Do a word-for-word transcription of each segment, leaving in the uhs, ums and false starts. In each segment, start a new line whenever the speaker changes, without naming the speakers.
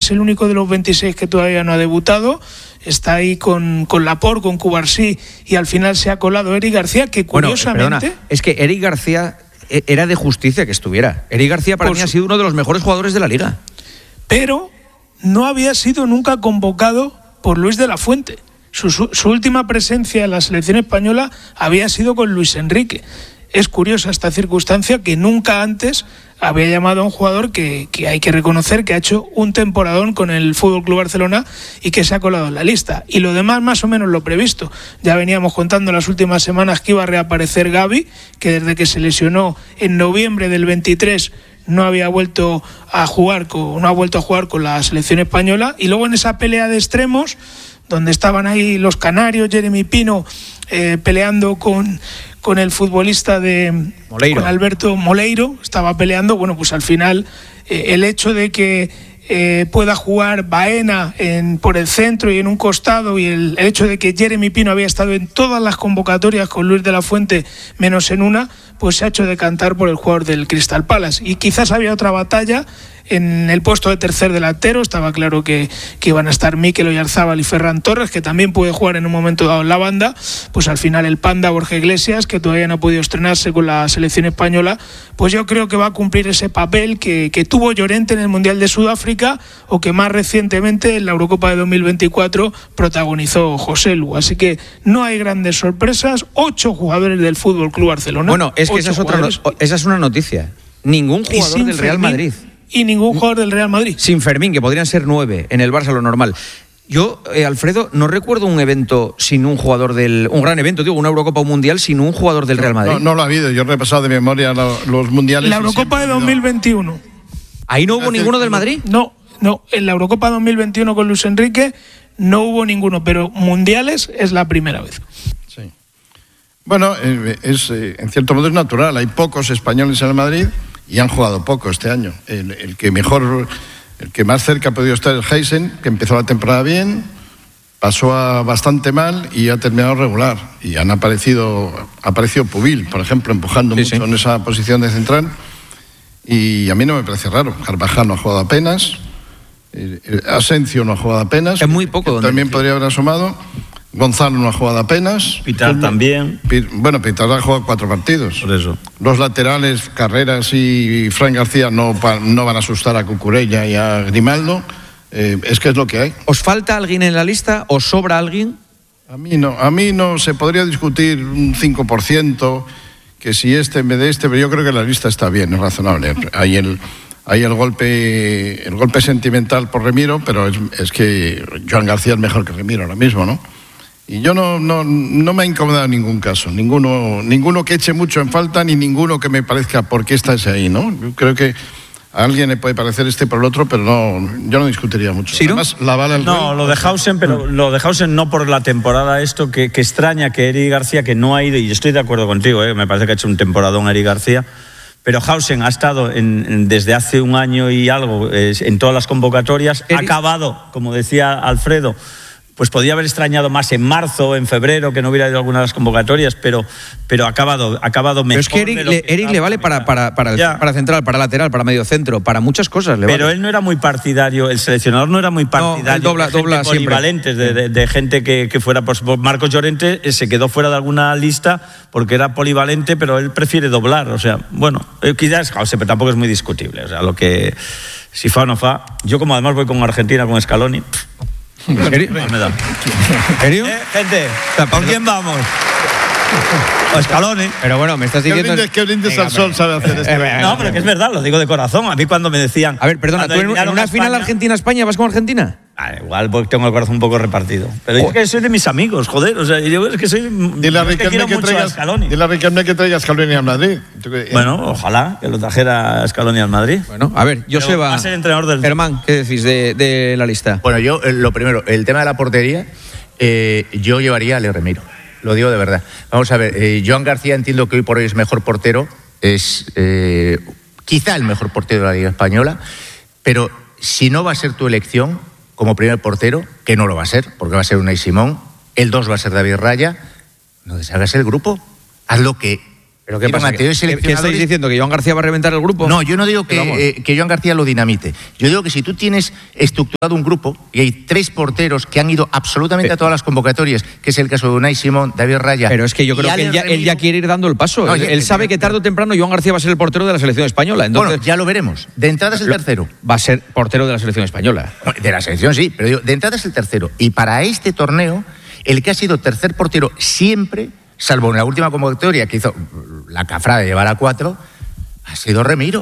es el único de los veintiséis que todavía no ha debutado. Está ahí con, con Laporte, con Cubarsí, y al final se ha colado Eric García, que curiosamente...
Bueno, perdona, es que Eric García era de justicia que estuviera. Eric García para mí ha sido uno de los mejores jugadores de la Liga.
Pero no había sido nunca convocado por Luis de la Fuente. Su, su, su última presencia en la selección española había sido con Luis Enrique. Es curiosa esta circunstancia, que nunca antes había llamado a un jugador que, que hay que reconocer que ha hecho un temporadón con el F C Barcelona y que se ha colado en la lista. Y lo demás más o menos lo previsto. Ya veníamos contando en las últimas semanas que iba a reaparecer Gavi, que desde que se lesionó en noviembre del veintitrés no había vuelto a jugar con, no ha vuelto a jugar con la selección española. Y luego en esa pelea de extremos, donde estaban ahí los canarios, Jeremy Pino eh, peleando con, con el futbolista de
Moleiro.
con Alberto Moleiro, estaba peleando, bueno, pues al final eh, el hecho de que eh, pueda jugar Baena en, por el centro y en un costado, y el, el hecho de que Jeremy Pino había estado en todas las convocatorias con Luis de la Fuente menos en una, pues se ha hecho decantar por el jugador del Crystal Palace. Y quizás había otra batalla en el puesto de tercer delantero. Estaba claro que, que iban a estar Mikel Oyarzábal y Ferran Torres, que también puede jugar en un momento dado en la banda. Pues al final el Panda Borja Iglesias, que todavía no ha podido estrenarse con la selección española, pues yo creo que va a cumplir ese papel que, que tuvo Llorente en el Mundial de Sudáfrica, o que más recientemente en la Eurocopa de dos mil veinticuatro protagonizó Joselu. Así que no hay grandes sorpresas. Ocho jugadores del F C Barcelona.
Bueno, es que esa es, otra no, esa es una noticia. Ningún jugador del Real
Fermín,
Madrid.
Y ningún jugador del Real Madrid.
Sin Fermín, que podrían ser nueve en el Barça, lo normal. Yo, eh, Alfredo, no recuerdo un evento sin un jugador del... Un gran evento, digo, una Eurocopa o un Mundial sin un jugador del Real Madrid.
No, no lo ha habido. Yo he repasado de memoria los, los Mundiales.
La Eurocopa de dos mil veintiuno.
¿Ahí no hubo ninguno del Madrid?
No, no. En la Eurocopa dos mil veintiuno con Luis Enrique no hubo ninguno, pero Mundiales es la primera vez.
Sí. Bueno, es, en cierto modo es natural. Hay pocos españoles en el Madrid y han jugado poco este año. El, el que mejor, el que más cerca ha podido estar es Heisen, que empezó la temporada bien, pasó a bastante mal y ha terminado regular. Y han aparecido, ha aparecido Pubil, por ejemplo, empujando sí, mucho sí. en esa posición de central. Y a mí no me parece raro. Carvajal no ha jugado apenas, Asencio no ha jugado apenas.
Es muy poco.
También podría haber asomado. Gonzalo no ha jugado apenas.
Pitar también.
Bueno, Pitar ha jugado cuatro partidos.
Por eso.
Los laterales, Carreras y Fran García, no, no van a asustar a Cucurella y a Grimaldo. Eh, es que es lo que hay.
¿Os falta alguien en la lista? ¿Os sobra alguien?
A mí no. A mí no. Se podría discutir un cinco por ciento, que si este en vez de este, pero yo creo que la lista está bien, es razonable. Hay el... Hay el golpe el golpe sentimental por Remiro, pero es, es que Joan García es mejor que Remiro ahora mismo, ¿no? Y yo no, no, no me ha incomodado en ningún caso, ninguno, ninguno que eche mucho en falta, ni ninguno que me parezca por qué está ese ahí, ¿no? Yo creo que a alguien le puede parecer este por el otro, pero no, yo no discutiría mucho.
¿Sí, no?
Además, la bala el
no,
rey,
lo de Hausen, pero lo de Hausen no por la temporada esto, que, que extraña que Eric García, que no ha ido, y estoy de acuerdo contigo, ¿eh? Me parece que ha hecho un temporadón Eric García, pero Hausen ha estado en, en, desde hace un año y algo eh, en todas las convocatorias, ha acabado, como decía Alfredo, pues podía haber extrañado más en marzo, en febrero, que no hubiera ido a alguna de las convocatorias, pero, pero ha acabado, ha acabado mejor.
Pero es que Eric, le, que Eric le vale para, para, para, el, para central, para lateral, para medio centro, para muchas cosas. Le
pero
vale.
Él no era muy partidario, el seleccionador no era muy partidario
no, dobla,
de gente
dobla
polivalentes, de, de, de gente que, que fuera... Pues Marcos Llorente se quedó fuera de alguna lista porque era polivalente, pero él prefiere doblar. O sea, bueno, quizás, pero tampoco es muy discutible. O sea, lo que... Si fa o no fa... Yo como además voy con Argentina, con Scaloni...
¿En serio?
Me da.
¿En serio?
¿Eh, gente? ¿Con quién vamos? O Scaloni.
Pero bueno, me estás diciendo...
¿Qué brindes al sol sabe hacer esto?
No, pero que es verdad, lo digo de corazón. A mí cuando me decían...
A ver, perdona, ¿tú en, en una final Argentina-España vas con Argentina?
Ah, igual porque tengo el corazón un poco repartido. Pero es que soy de mis amigos, joder. O sea, yo es que soy...
Dile a Riquelme que, que traigas Scaloni. Dile a Riquelme que traiga Scaloni al Madrid.
Bueno, ojalá que lo trajera Scaloni al Madrid.
Bueno, a ver, Joseba,
va a ser entrenador del...
Germán, ¿qué decís de, de la lista?
Bueno, yo, lo primero, el tema de la portería, eh, yo llevaría a Leo Remiro. Lo digo de verdad. Vamos a ver, eh, Joan García entiendo que hoy por hoy es mejor portero, es eh, quizá el mejor portero de la Liga Española, pero si no va a ser tu elección como primer portero, que no lo va a ser, porque va a ser Unai Simón, el dos va a ser David Raya, no deshagas el grupo, haz lo que
¿Pero qué pasa?
¿Qué
estáis diciendo? ¿Que Joan García va a reventar el grupo?
No, yo no digo que, eh, que Joan García lo dinamite. Yo digo que si tú tienes estructurado un grupo y hay tres porteros que han ido absolutamente
pero,
a todas las convocatorias, que es el caso de Unai Simón, David Raya...
Pero es que yo creo que él ya, él ya quiere ir dando el paso. No, él, él sabe que tarde o temprano Joan García va a ser el portero de la selección española. Entonces,
bueno, ya lo veremos. De entrada es el tercero.
Va a ser portero de la selección española.
De la selección sí, pero digo, de entrada es el tercero. Y para este torneo, el que ha sido tercer portero siempre, salvo en la última convocatoria que hizo la cafra de llevar a cuatro, ha sido Remiro.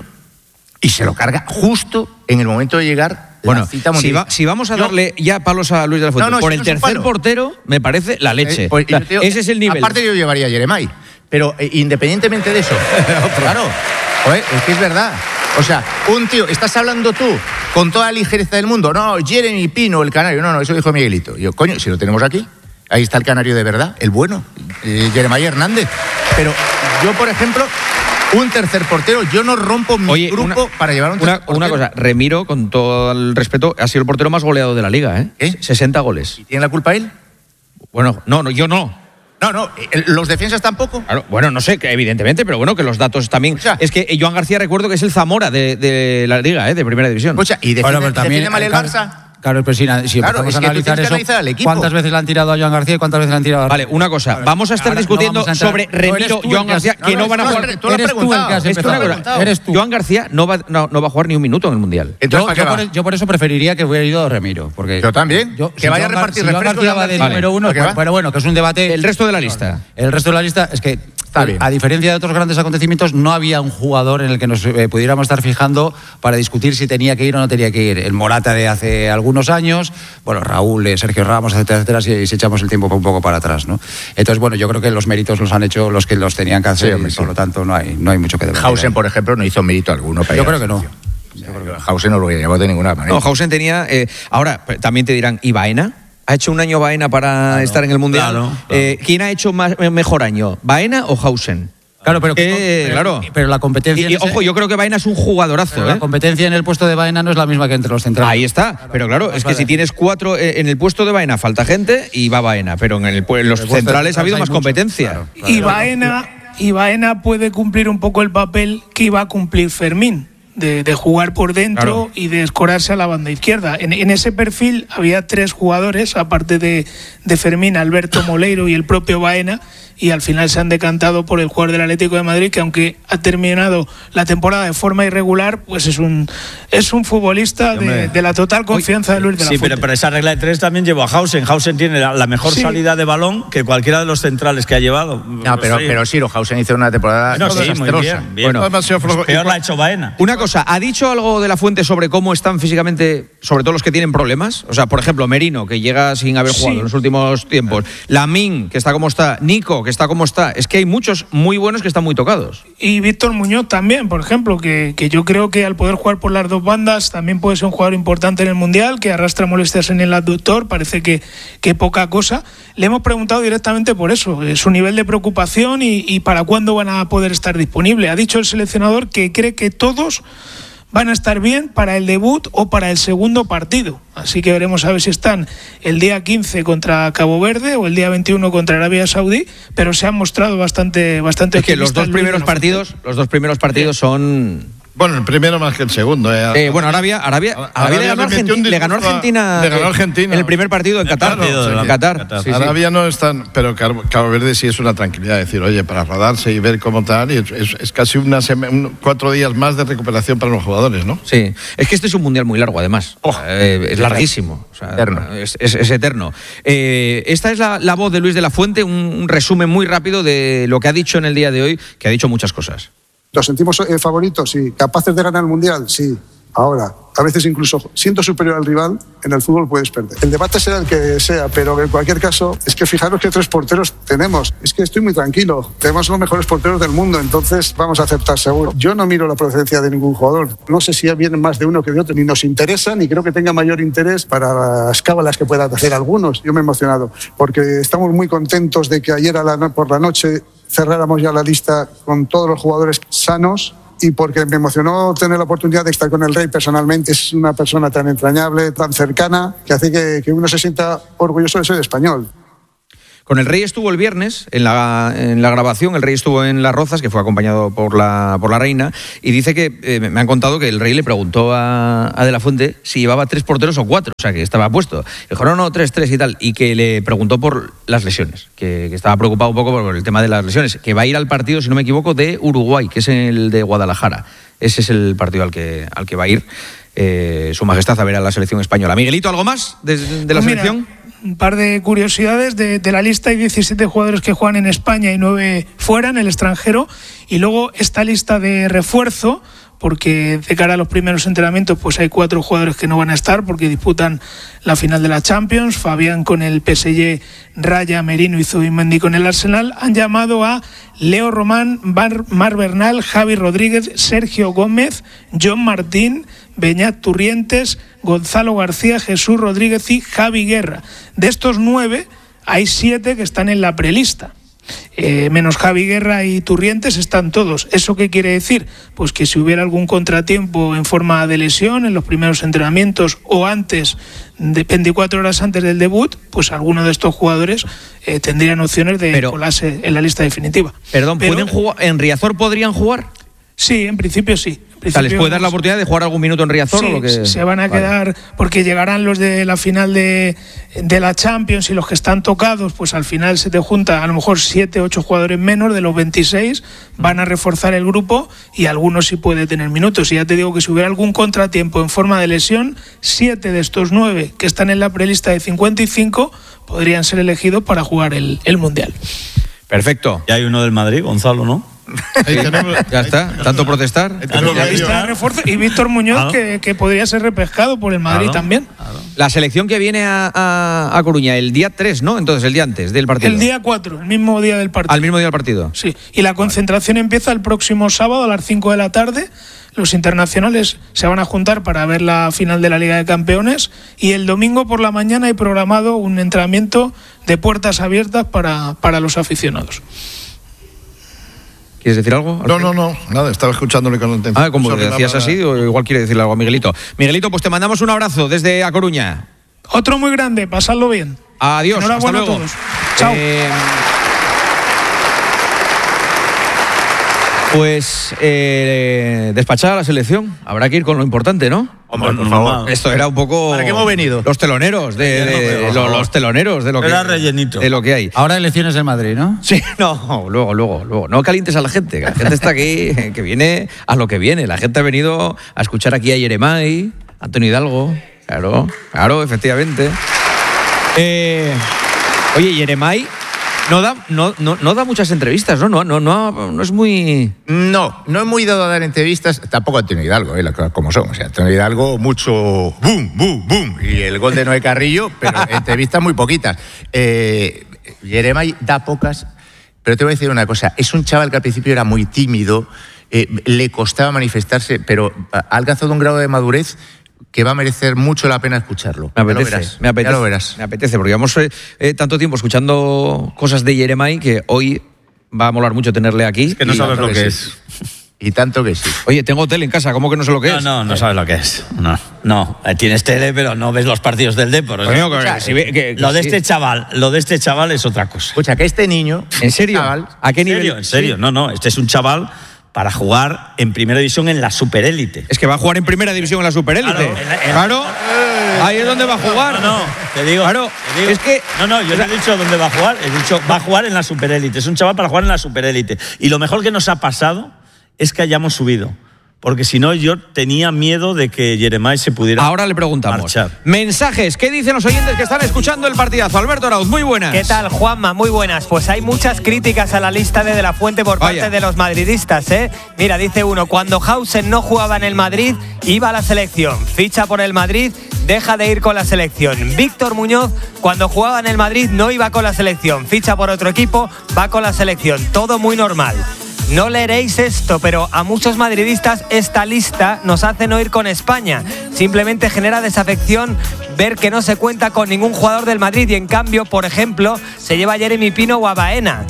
Y se lo carga justo en el momento de llegar
bueno,
la cita
mundial. Si, va, si vamos a darle yo, ya palos a Luis de la Fuente, no, no, por si el no tercer portero, me parece la leche. Eh, pues, o sea, digo, ese es el nivel.
Aparte yo llevaría a Jeremai. Pero eh, independientemente de eso, claro, joder, es que es verdad. O sea, un tío, estás hablando tú con toda la ligereza del mundo. No, Jeremy Pino, el canario. No, no, eso dijo Miguelito. Y yo, coño, si lo tenemos aquí, ahí está el canario de verdad, el bueno, eh, Jeremai Hernández. Pero yo, por ejemplo, un tercer portero, yo no rompo mi
Oye,
grupo
una,
para llevar un tercer
una,
portero.
Una cosa, Remiro, con todo el respeto, ha sido el portero más goleado de la liga, ¿eh?
¿Eh?
sesenta goles.
¿Y tiene la culpa él?
Bueno, no, no, yo no.
No, no, los defensas tampoco.
Claro, bueno, no sé, que evidentemente, pero bueno, que los datos también... O sea, es que Joan García, recuerdo que es el Zamora de, de la liga, ¿eh? De primera división.
O sea, y defiende,
bueno, también,
defiende mal el Barça...
Claro, pero si, si
claro,
empezamos
es
a
que
analizar eso,
analizar
¿cuántas veces le han tirado a Joan García y cuántas veces le han tirado a...
Vale, una cosa, claro, vamos a estar
ahora
discutiendo
no vamos a entrar,
sobre Remiro, Joan García, que no, no, no van a jugar...
Tú eres tú el que has empezado.
Eres tú.
Joan García no va, no, no va a jugar ni un minuto en el Mundial.
Entonces, yo, yo, por, yo por eso preferiría que hubiera ido Remiro. Porque
yo también,
yo,
que
si
vaya
Joan,
a repartir
si
refrescos.
Joan García va de vale. número uno, pero bueno, bueno, que es un debate...
El resto de la lista.
El resto de la lista es que... A diferencia de otros grandes acontecimientos, no había un jugador en el que nos eh, pudiéramos estar fijando para discutir si tenía que ir o no tenía que ir. El Morata de hace algunos años, bueno, Raúl, eh, Sergio Ramos, etcétera, etcétera, si, si echamos el tiempo un poco para atrás, ¿no? Entonces, bueno, yo creo que los méritos los han hecho los que los tenían que hacer, sí, hombre, y por sí. lo tanto no hay, no hay mucho que debatir.
Hausen, por ejemplo, no hizo mérito alguno. Para
yo creo que no.
Yo creo que Hausen no lo llevó de ninguna manera.
No, Hausen tenía... Eh, ahora, también te dirán, ¿y Baena? ¿Ha hecho un año Baena para claro, estar en el Mundial? Claro, claro. Eh, ¿Quién ha hecho más, mejor año, Baena o Hausen?
Claro, pero,
eh,
pero,
claro.
pero la competencia...
Y, y, ojo, yo creo que Baena es un jugadorazo. ¿eh?
La competencia en el puesto de Baena no es la misma que entre los centrales.
Ahí está, pero claro, es que si tienes cuatro en el puesto de Baena falta gente y va Baena, pero en, el, en los el centrales ha habido más mucho, competencia.
Claro, claro. Y, Baena, y Baena puede cumplir un poco el papel que iba a cumplir Fermín. De, de jugar por dentro claro. y de escorarse a la banda izquierda. En, en ese perfil había tres jugadores, aparte de, de Fermín, Alberto Moleiro y el propio Baena, y al final se han decantado por el jugador del Atlético de Madrid, que aunque ha terminado la temporada de forma irregular, pues es un es un futbolista de, de la total confianza
Hoy,
de Luis de la
sí,
Fuente.
Pero, pero esa regla de tres también llevó a Hausen. Hausen tiene la, la mejor sí. salida de balón que cualquiera de los centrales que ha llevado.
No, pero, pero sí, Hausen hizo una temporada
no, sí, muy bien, bien.
Bueno,
pues peor la ha hecho Baena.
Una cosa, ¿ha dicho algo de la Fuente sobre cómo están físicamente, sobre todo los que tienen problemas? O sea, por ejemplo, Merino, que llega sin haber jugado sí. en los últimos tiempos. Lamín, que está como está. Nico, que está como está. Es que hay muchos muy buenos que están muy tocados.
Y Víctor Muñoz también, por ejemplo, que, que yo creo que al poder jugar por las dos bandas también puede ser un jugador importante en el Mundial, que arrastra molestias en el abductor, parece que, que poca cosa. Le hemos preguntado directamente por eso, su nivel de preocupación y, y para cuándo van a poder estar disponibles. Ha dicho el seleccionador que cree que todos van a estar bien para el debut o para el segundo partido. Así que veremos a ver si están el día quince contra Cabo Verde o el día veintiuno contra Arabia Saudí, pero se han mostrado bastante bastante
es que los dos primeros partidos, los dos primeros partidos son
Bueno, el primero más que el segundo. Eh.
Eh, bueno, Arabia, Arabia, Arabia, Arabia le, ganó Argentina, le ganó Argentina.
Le ganó Argentina.
En el primer partido en Qatar.
Claro,
en
sí,
Qatar.
Qatar.
Sí,
Arabia
sí.
no es tan. Pero Cabo Verde sí es una tranquilidad. Decir, oye, para rodarse y ver cómo tal. Y es, es, es casi una sema, un, cuatro días más de recuperación para los jugadores, ¿no?
Sí. Es que este es un mundial muy largo, además. Oh, eh, es larguísimo. O sea,
eterno.
Es, es, es eterno. Eh, esta es la, la voz de Luis de la Fuente. Un, un resumen muy rápido de lo que ha dicho en el día de hoy, que ha dicho muchas cosas.
¿Nos sentimos eh, favoritos? Sí. ¿Capaces de ganar el Mundial? Sí. Ahora, a veces incluso siendo superior al rival, en el fútbol puedes perder. El debate será el que sea, pero en cualquier caso, es que fijaros qué tres porteros tenemos. Es que estoy muy tranquilo. Tenemos los mejores porteros del mundo, entonces vamos a aceptar seguro. Yo no miro la procedencia de ningún jugador. No sé si vienen más de uno que de otro. Ni nos interesa, ni creo que tenga mayor interés para las cábalas que puedan hacer algunos. Yo me he emocionado, porque estamos muy contentos de que ayer a la, por la noche cerráramos ya la lista con todos los jugadores sanos, y porque me emocionó tener la oportunidad de estar con el Rey personalmente. Es una persona tan entrañable, tan cercana, que hace que, que uno se sienta orgulloso de ser español.
Con el Rey estuvo el viernes en la, en la grabación, el Rey estuvo en Las Rozas, que fue acompañado por la, por la reina, y dice que eh, me han contado que el Rey le preguntó a, a De la Fuente si llevaba tres porteros o cuatro, o sea, que estaba puesto. Dijo, no, no, tres, tres y tal, y que le preguntó por las lesiones, que, que estaba preocupado un poco por el tema de las lesiones, que va a ir al partido, si no me equivoco, de Uruguay, que es el de Guadalajara. Ese es el partido al que, al que va a ir eh, Su Majestad a ver a la selección española. Miguelito, ¿algo más de, de la
pues mira,
selección?
Un par de curiosidades. De, de la lista hay diecisiete jugadores que juegan en España y nueve fuera, en el extranjero. Y luego esta lista de refuerzo, porque de cara a los primeros entrenamientos pues hay cuatro jugadores que no van a estar porque disputan la final de la Champions. Fabián con el P S G, Raya, Merino y Zubimendi con el Arsenal. Han llamado a Leo Román, Mar, Mar Bernal, Javi Rodríguez, Sergio Gómez, John Martín, Beñat Turrientes, Gonzalo García, Jesús Rodríguez y Javi Guerra. De estos nueve hay siete que están en la prelista. Eh, menos Javi Guerra y Turrientes están todos. ¿Eso qué quiere decir? Pues que si hubiera algún contratiempo en forma de lesión en los primeros entrenamientos o antes de veinticuatro horas antes del debut, pues alguno de estos jugadores eh, tendrían opciones de pero, colarse en la lista definitiva.
Perdón,
pero,
¿pueden jugar en Riazor? ¿Podrían jugar?
Sí, en principio sí.
O sea, ¿les puede dar la oportunidad de jugar algún minuto en Riazor?
Sí,
o lo que...
se van a quedar, vale. Porque llegarán los de la final de, de la Champions y los que están tocados, pues al final se te junta a lo mejor siete, ocho jugadores menos de los veintiséis, van a reforzar el grupo y algunos sí puede tener minutos. Y ya te digo que si hubiera algún contratiempo en forma de lesión, siete de estos nueve que están en la prelista de cincuenta y cinco podrían ser elegidos para jugar el, el Mundial.
Perfecto.
Y hay uno del Madrid, Gonzalo, ¿no?
Sí, ya está, tanto protestar.
La lista de refuerzo y Víctor Muñoz, claro. que, que podría ser repescado por el Madrid, claro, también.
Claro. La selección que viene a, a, a Coruña el día tres, ¿no? Entonces, el día antes del partido.
El día cuatro, el mismo día del partido.
Al mismo día del partido.
Sí, y la concentración empieza el próximo sábado a las cinco de la tarde. Los internacionales se van a juntar para ver la final de la Liga de Campeones y el domingo por la mañana hay programado un entrenamiento de puertas abiertas para, para los aficionados.
¿Quieres decir algo?
No, no, no, nada, estaba escuchándole con atención.
Ah, como decías así, o igual quiere decirle algo a Miguelito. Miguelito, pues te mandamos un abrazo desde A Coruña.
Otro muy grande, pasadlo bien.
Adiós,
enhorabuena
hasta luego.
a todos. Chao.
Eh... Pues eh, despachar a la selección. Habrá que ir con lo importante, ¿no?
Hombre, por favor.
Esto era un poco.
¿Para qué hemos venido?
Los teloneros de, de los, los teloneros de lo que
era rellenito.
De lo que hay.
Ahora elecciones en Madrid, ¿no?
Sí, no, luego, luego, luego. No calientes a la gente, que la gente está aquí, que viene a lo que viene. La gente ha venido a escuchar aquí a Yeremay, Antonio Hidalgo. Claro, claro, efectivamente. Eh, oye, Yeremay. No da, no, no, no da muchas entrevistas, ¿no? No, no, no, no es muy...
No, no es muy dado a dar entrevistas, tampoco Antonio Hidalgo, ¿eh? Como son. O sea, Antonio Hidalgo, mucho boom, boom, boom, y el gol de Noé Carrillo, pero entrevistas muy poquitas. Eh, Yeremay da pocas, pero te voy a decir una cosa, es un chaval que al principio era muy tímido, eh, le costaba manifestarse, pero ha alcanzado un grado de madurez que va a merecer mucho la pena escucharlo.
Me apetece, ya lo verás. Me apetece,
ya lo verás.
Me apetece, porque llevamos eh, eh, tanto tiempo escuchando cosas de Yeremay que hoy va a molar mucho tenerle aquí.
Es que no sabes lo que, que es.
Y tanto que sí.
Oye, tengo tele en casa, ¿cómo que no sé lo que
no,
es?
No, no, no sabes lo que es. No, no. Tienes tele, pero no ves los partidos del Depor.
Bueno, que, o sea, si ve, que, que
lo de
sí.
este chaval, lo de este chaval es otra cosa.
Escucha, que este niño...
¿En serio?
Chaval,
¿A qué nivel?
¿En serio? ¿En serio? Sí. No, no, este es un chaval para jugar en primera división en la superélite.
Es que va a jugar en primera división en la superélite. Claro. En la, en claro. La... Ahí es donde va a jugar.
No, no, te digo.
Claro.
Te digo,
es que...
No, no, yo no he dicho dónde va a jugar. He dicho, va a jugar en la superélite. Es un chaval para jugar en la superélite. Y lo mejor que nos ha pasado es que hayamos subido. Porque si no, yo tenía miedo de que Yeremay se pudiera
Ahora le preguntamos.
Marchar.
Mensajes, ¿qué dicen los oyentes que están escuchando el partidazo? Alberto Arauz, muy buenas.
¿Qué tal, Juanma? Muy buenas. Pues hay muchas críticas a la lista de De la Fuente por parte Vaya. de los madridistas, ¿eh? Mira, dice uno, cuando Hausen no jugaba en el Madrid, iba a la selección. Ficha por el Madrid, deja de ir con la selección. Víctor Muñoz, cuando jugaba en el Madrid, no iba con la selección. Ficha por otro equipo, va con la selección. Todo muy normal. No leeréis esto, pero a muchos madridistas esta lista nos hace no ir con España. Simplemente genera desafección ver que no se cuenta con ningún jugador del Madrid y en cambio, por ejemplo, se lleva a Jeremy Pino o a Baena.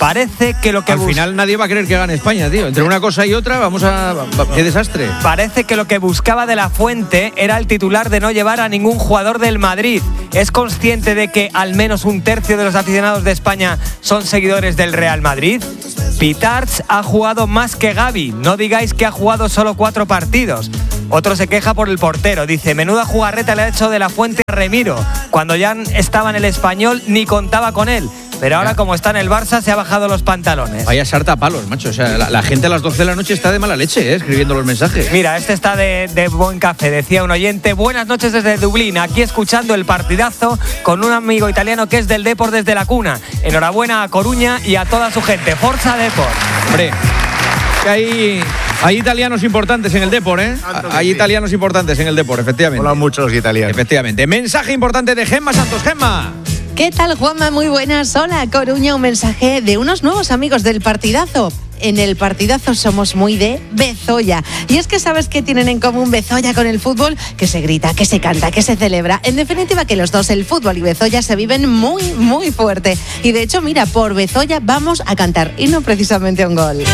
Parece que lo que
Al
bus-
final nadie va a querer que gane España, tío. Entre una cosa y otra, vamos a... ¡Qué desastre!
Parece que lo que buscaba De La Fuente era el titular de no llevar a ningún jugador del Madrid. ¿Es consciente de que al menos un tercio de los aficionados de España son seguidores del Real Madrid? Pitarch ha jugado más que Gavi. No digáis que ha jugado solo cuatro partidos. Otro se queja por el portero. Dice, menuda jugarreta le ha hecho De La Fuente a Remiro. Cuando ya estaba en el Español ni contaba con él. Pero ahora, como está en el Barça, se ha bajado los pantalones.
Vaya sarta a palos, macho. O sea, la, la gente a las doce de la noche está de mala leche, ¿eh? Escribiendo los mensajes.
Mira, este está de, de buen café, decía un oyente. Buenas noches desde Dublín, aquí escuchando el partidazo con un amigo italiano que es del Depor desde la cuna. Enhorabuena a Coruña y a toda su gente. Forza Depor.
Hombre, que hay, hay italianos importantes en el Depor, ¿eh? Hay italianos importantes en el Depor, efectivamente.
Hola muchos los italianos.
Efectivamente. Mensaje importante de Gemma Santos. Gemma.
¿Qué tal, Juanma? Muy buenas. Hola, Coruña. Un mensaje de unos nuevos amigos del partidazo. En el partidazo somos muy de Bezoya. Y es que sabes que tienen en común Bezoya con el fútbol, que se grita, que se canta, que se celebra. En definitiva, que los dos, el fútbol y Bezoya, se viven muy, muy fuerte. Y de hecho, mira, por Bezoya vamos a cantar, y no precisamente un gol.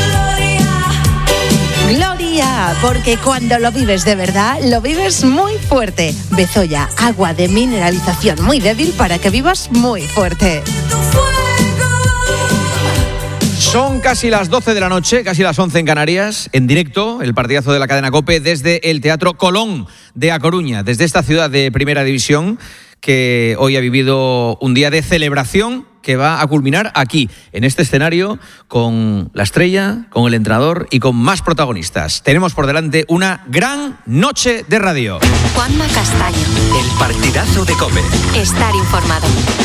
Gloria, porque cuando lo vives de verdad, lo vives muy fuerte. Bezoya, agua de mineralización muy débil para que vivas muy fuerte.
Son casi las doce de la noche, casi las once en Canarias, en directo, el partidazo de la cadena COPE desde el Teatro Colón de A Coruña, desde esta ciudad de Primera División, que hoy ha vivido un día de celebración que va a culminar aquí, en este escenario, con la estrella, con el entrenador y con más protagonistas. Tenemos por delante una gran noche de radio.
Juanma Castaño.
El partidazo de COPE.
Estar informado.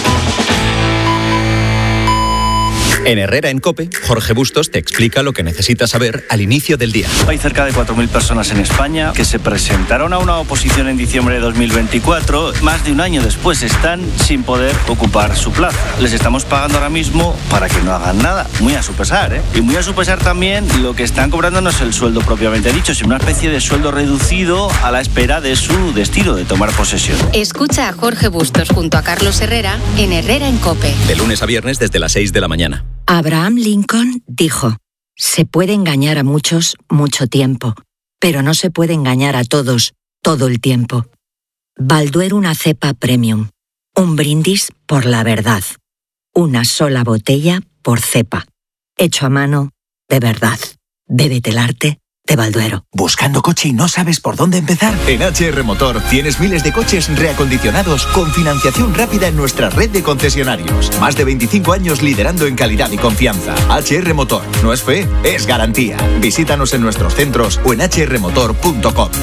En Herrera en COPE, Jorge Bustos te explica lo que necesitas saber al inicio del día.
Hay cerca de cuatro mil personas en España que se presentaron a una oposición en diciembre de dos mil veinticuatro. Más de un año después están sin poder ocupar su plaza. Les estamos pagando ahora mismo para que no hagan nada, muy a su pesar, ¿eh? Y muy a su pesar también lo que están cobrando no es el sueldo propiamente dicho, sino una especie de sueldo reducido a la espera de su destino, de tomar posesión.
Escucha a Jorge Bustos junto a Carlos Herrera en Herrera en COPE.
De lunes a viernes desde las seis de la mañana.
Abraham Lincoln dijo, se puede engañar a muchos mucho tiempo, pero no se puede engañar a todos todo el tiempo. Balduero una cepa premium, un brindis por la verdad, una sola botella por cepa, hecho a mano de verdad. Bébete el arte de Balduero.
¿Buscando coche y no sabes por dónde empezar?
En H R Motor tienes miles de coches reacondicionados con financiación rápida en nuestra red de concesionarios. Más de veinticinco años liderando en calidad y confianza. H R Motor. No es fe, es garantía. Visítanos en nuestros centros o en h r motor punto com.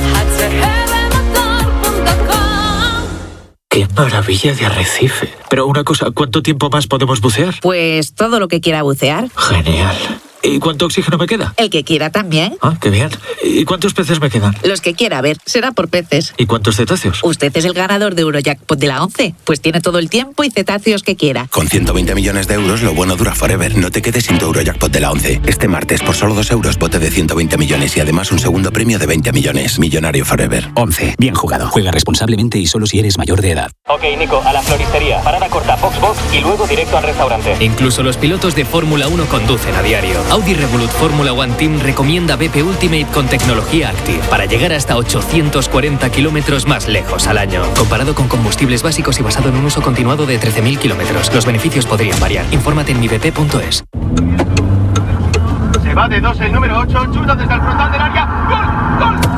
¡Qué maravilla de arrecife! Pero una cosa, ¿cuánto tiempo más podemos bucear?
Pues todo lo que quiera bucear.
Genial. ¿Y cuánto oxígeno me queda?
El que quiera también.
Ah, qué bien. ¿Y cuántos peces me quedan?
Los que quiera, a ver, será por peces.
¿Y cuántos cetáceos?
Usted es el ganador de Eurojackpot de la once, pues tiene todo el tiempo y cetáceos que quiera.
Con ciento veinte millones de euros, lo bueno dura forever. No te quedes sin tu Eurojackpot de la once. Este martes, por solo dos euros, bote de ciento veinte millones y además un segundo premio de veinte millones. Millonario forever.
once. Bien jugado. Juega responsablemente y solo si eres mayor de edad.
Ok, Nico, a la floristería. Parada corta, Foxbox y luego directo al restaurante.
Incluso los pilotos de Fórmula uno conducen a diario. Audi Revolut Fórmula One Team recomienda B P Ultimate con tecnología Active para llegar hasta ochocientos cuarenta kilómetros más lejos al año. Comparado con combustibles básicos y basado en un uso continuado de trece mil kilómetros. Los beneficios podrían variar. Infórmate en mi b p punto es.
Se va de dos el número ocho, chuta desde el frontal del área. ¡Gol! ¡Gol!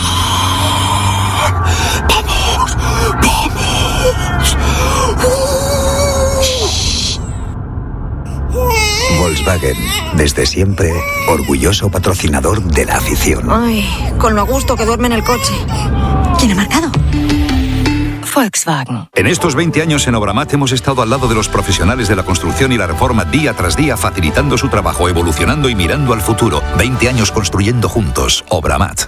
¡Vamos! ¡Vamos!
Volkswagen, desde siempre, orgulloso patrocinador de la afición.
Ay, con lo a gusto que duerme en el coche. ¿Quién ha marcado? Volkswagen.
En estos veinte años en Obramat hemos estado al lado de los profesionales de la construcción y la reforma día tras día, facilitando su trabajo, evolucionando y mirando al futuro. veinte años construyendo juntos. Obramat.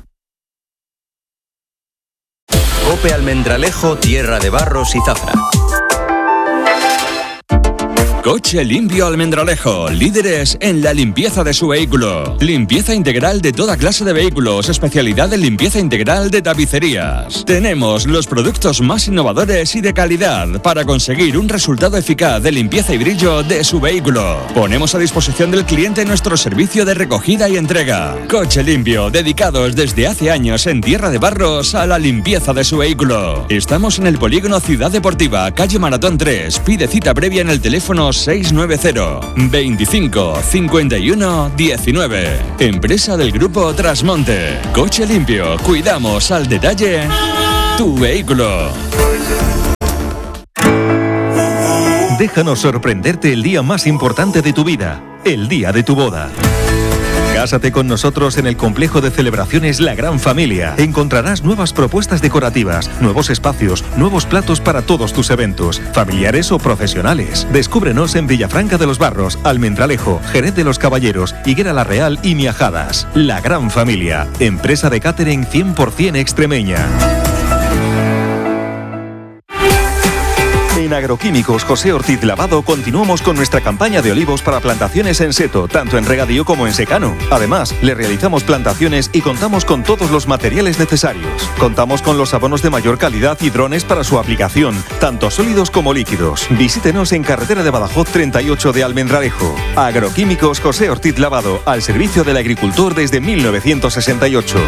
COPE Almendralejo, tierra de barros y zafra.
Coche Limpio Almendralejo, líderes en la limpieza de su vehículo. Limpieza integral de toda clase de vehículos, especialidad en limpieza integral de tapicerías. Tenemos los productos más innovadores y de calidad para conseguir un resultado eficaz de limpieza y brillo de su vehículo. Ponemos a disposición del cliente nuestro servicio de recogida y entrega. Coche Limpio, dedicados desde hace años en Tierra de Barros a la limpieza de su vehículo. Estamos en el Polígono Ciudad Deportiva, calle Maratón tres. Pide cita previa en el teléfono seis nueve cero, veinticinco, cincuenta y uno, diecinueve. Empresa del Grupo Trasmonte. Coche Limpio, cuidamos al detalle tu vehículo.
Déjanos sorprenderte el día más importante de tu vida, el día de tu boda. Cásate con nosotros en el complejo de celebraciones La Gran Familia. Encontrarás nuevas propuestas decorativas, nuevos espacios, nuevos platos para todos tus eventos, familiares o profesionales. Descúbrenos en Villafranca de los Barros, Almendralejo, Jerez de los Caballeros, Higuera la Real y Miajadas. La Gran Familia, empresa de catering cien por ciento extremeña. En Agroquímicos José Ortiz Lavado continuamos con nuestra campaña de olivos para plantaciones en seto, tanto en regadío como en secano. Además, le realizamos plantaciones y contamos con todos los materiales necesarios. Contamos con los abonos de mayor calidad y drones para su aplicación, tanto sólidos como líquidos. Visítenos en Carretera de Badajoz treinta y ocho de Almendralejo. Agroquímicos José Ortiz Lavado, al servicio del agricultor desde mil novecientos sesenta y ocho.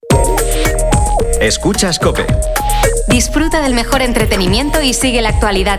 Escuchas COPE.
Disfruta del mejor entretenimiento y sigue la actualidad